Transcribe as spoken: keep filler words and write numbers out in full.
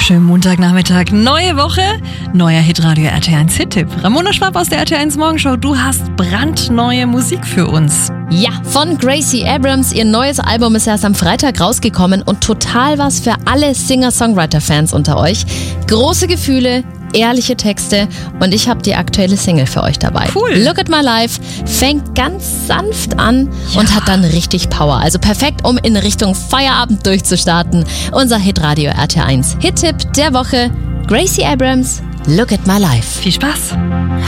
wunderschönen Montagnachmittag. Neue Woche, neuer Hitradio R T eins Hit-Tipp. Ramona Schwab aus der R T eins Morgenshow, du hast brandneue Musik für uns. Ja, von Gracie Abrams. Ihr neues Album ist erst am Freitag rausgekommen und total was für alle Singer-Songwriter-Fans unter euch. Große Gefühle, ehrliche Texte und ich habe die aktuelle Single für euch dabei. Cool. Look at My Life fängt ganz sanft an Ja. und hat dann richtig Power. Also perfekt, um in Richtung Feierabend durchzustarten. Unser Hitradio R T eins Hit-Tipp der Woche. Gracie Abrams, Look at My Life. Viel Spaß.